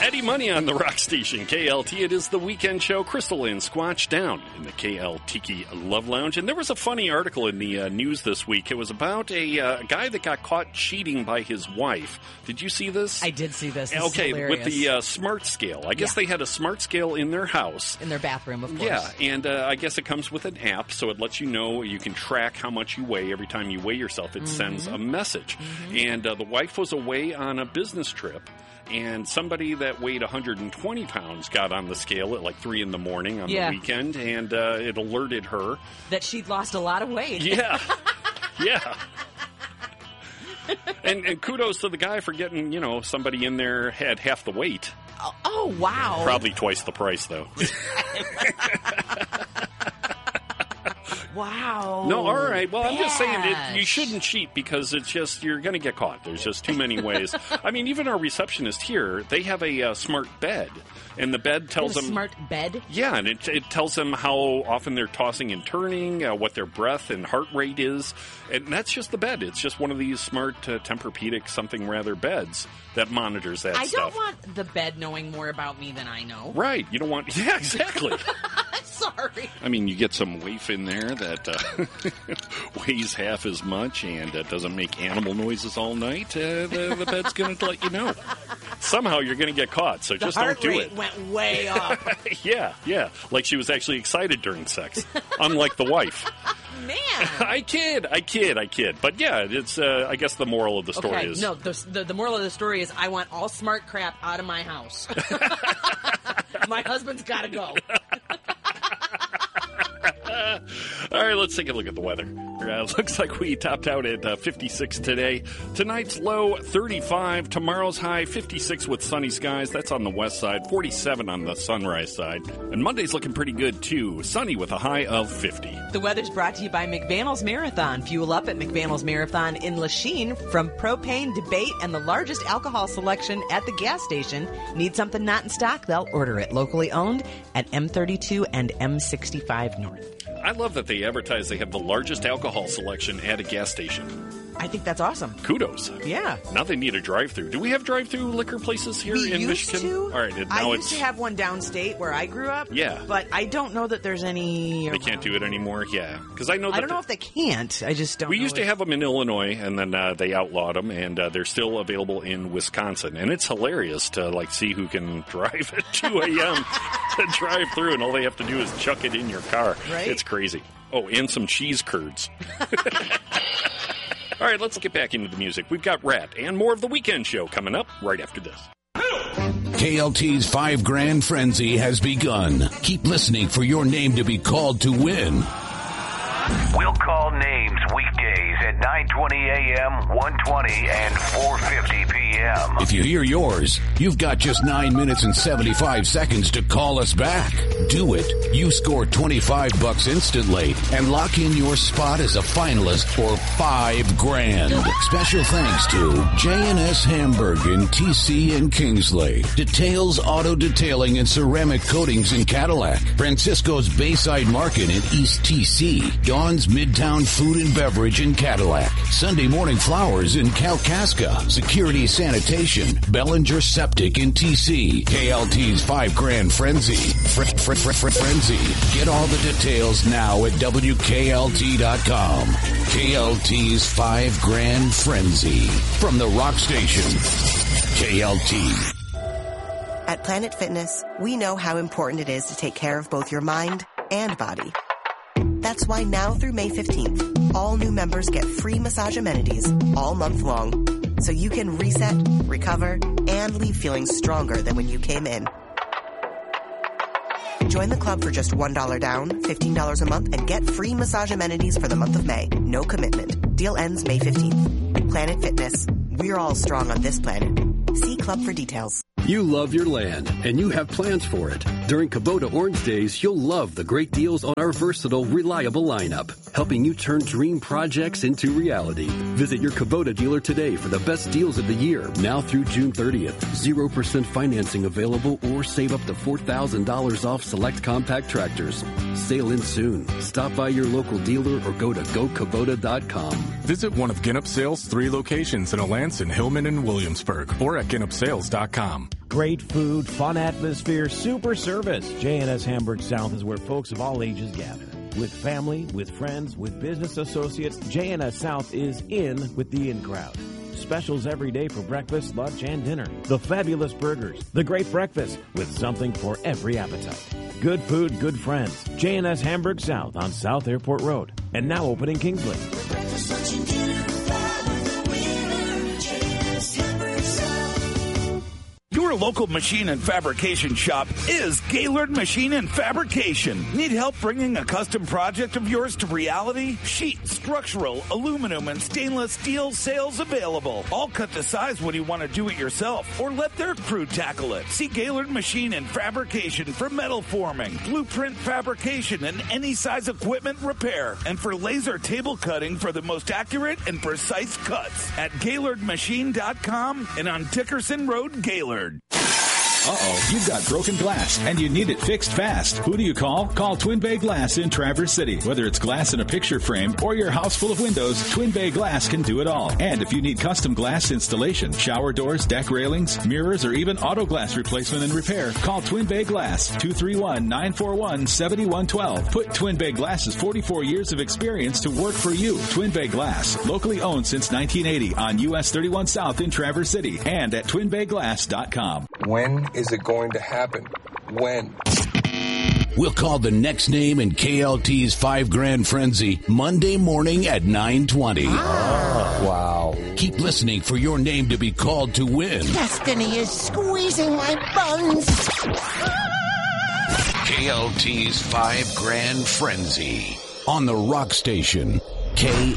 Eddie Money on the Rock Station, KLT. It is the weekend show. Crystal and Squatch down in the KL Tiki Love Lounge. And there was a funny article in the news this week. It was about a guy that got caught cheating by his wife. Did you see this? I did see this. This okay, is with the smart scale. I guess they had a smart scale in their house. In their bathroom, of course. Yeah, and I guess it comes with an app, so it lets you know, you can track how much you weigh. Every time you weigh yourself, it sends a message. And the wife was away on a business trip. And somebody that weighed 120 pounds got on the scale at like 3 in the morning on the weekend, and it alerted her that she'd lost a lot of weight. Yeah. Yeah. And kudos to the guy for getting, somebody in there had half the weight. Oh, wow. Probably twice the price, though. Wow. No, all right. Well, I'm just saying you shouldn't cheat because it's just, you're going to get caught. There's just too many ways. I mean, even our receptionist here, they have a smart bed. And the bed tells them... smart bed? Yeah, and it tells them how often they're tossing and turning, what their breath and heart rate is. And that's just the bed. It's just one of these smart Tempur-Pedic something rather beds that monitors that stuff. I don't want the bed knowing more about me than I know. Right. You don't want... Yeah, exactly. Sorry. I mean, you get some waif in there that weighs half as much and doesn't make animal noises all night. The bed's going to let you know. Somehow you're going to get caught, so just don't do it. The heart rate went way up. Yeah. Like she was actually excited during sex, unlike the wife. Man. I kid. But yeah, it's, I guess the moral of the story is... No, the moral of the story is I want all smart crap out of my house. My husband's got to go. All right, let's take a look at the weather. Looks like we topped out at 56 today. Tonight's low, 35. Tomorrow's high, 56 with sunny skies. That's on the west side, 47 on the sunrise side. And Monday's looking pretty good, too. Sunny with a high of 50. The weather's brought to you by McVannell's Marathon. Fuel up at McVannell's Marathon in Lachine from propane, debate, and the largest alcohol selection at the gas station. Need something not in stock? They'll order it. Locally owned at M32 and M65 North. I love that they advertise they have the largest alcohol selection at a gas station. I think that's awesome. Kudos. Yeah. Now they need a drive-through. Do we have drive-through liquor places here in Michigan? To. All right. I used to have one downstate where I grew up. Yeah. But I don't know that there's any... They can't do it anymore? Yeah. Because I know that... I don't know if they can't. I just don't know. We used to have them in Illinois, and then they outlawed them, and they're still available in Wisconsin. And it's hilarious to, see who can drive at 2 a.m. to drive through, and all they have to do is chuck it in your car. Right? It's crazy. Oh, and some cheese curds. All right, let's get back into the music. We've got Rat and more of the weekend show coming up right after this. KLT's $5 Frenzy has begun. Keep listening for your name to be called to win. We'll call names weekdays at 9:20 a.m., 1:20, and 4:50 p.m. If you hear yours, you've got just 9 minutes and 75 seconds to call us back. Do it. You score $25 instantly and lock in your spot as a finalist for $5,000. Special thanks to J&S Hamburg in TC and Kingsley, Details Auto Detailing and Ceramic Coatings in Cadillac, Francisco's Bayside Market in East TC, Dawn's Midtown Food and Beverage in Cadillac, Sunday Morning Flowers in Kalkaska, Security Sanitation, Bellinger Septic in TC, KLT's $5 Frenzy. Frenzy. Get all the details now at WKLT.com. KLT's $5 Frenzy. From the Rock Station, KLT. At Planet Fitness, we know how important it is to take care of both your mind and body. That's why now through May 15th, all new members get free massage amenities all month long, so you can reset, recover, and leave feeling stronger than when you came in. Join the club for just $1 down, $15 a month, and get free massage amenities for the month of May. No commitment. Deal ends May 15th. Planet Fitness. We're all strong on this planet. See club for details. You love your land, and you have plans for it. During Kubota Orange Days, you'll love the great deals on our versatile, reliable lineup, helping you turn dream projects into reality. Visit your Kubota dealer today for the best deals of the year, now through June 30th. 0% financing available, or save up to $4,000 off select compact tractors. Sale in soon. Stop by your local dealer or go to GoKubota.com. Visit one of Ginnop Sales' 3 locations in Alanson, Hillman, and Williamsburg, or at GinnopSales.com. Great food, fun atmosphere, super service. J&S Hamburg South is where folks of all ages gather. With family, with friends, with business associates, J&S South is in with the in crowd. Specials every day for breakfast, lunch, and dinner. The fabulous burgers, the great breakfast with something for every appetite. Good food, good friends. J&S Hamburg South on South Airport Road. And now open in Kingsley. Your local machine and fabrication shop is Gaylord Machine and Fabrication. Need help bringing a custom project of yours to reality? Sheet, structural, aluminum, and stainless steel sales available. All cut to size when you want to do it yourself or let their crew tackle it. See Gaylord Machine and Fabrication for metal forming, blueprint fabrication, and any size equipment repair. And for laser table cutting for the most accurate and precise cuts at GaylordMachine.com and on Dickerson Road, Gaylord. Uh-oh, you've got broken glass and you need it fixed fast. Who do you call? Call Twin Bay Glass in Traverse City. Whether it's glass in a picture frame or your house full of windows, Twin Bay Glass can do it all. And if you need custom glass installation, shower doors, deck railings, mirrors, or even auto glass replacement and repair, call Twin Bay Glass, 231-941-7112. Put Twin Bay Glass's 44 years of experience to work for you. Twin Bay Glass, locally owned since 1980 on US 31 South in Traverse City and at twinbayglass.com. When is it going to happen? When? We'll call the next name in KLT's 5 Grand Frenzy Monday morning at 9:20. Wow. Keep listening for your name to be called to win. Destiny is squeezing my buns. KLT's 5 Grand Frenzy on the Rock Station.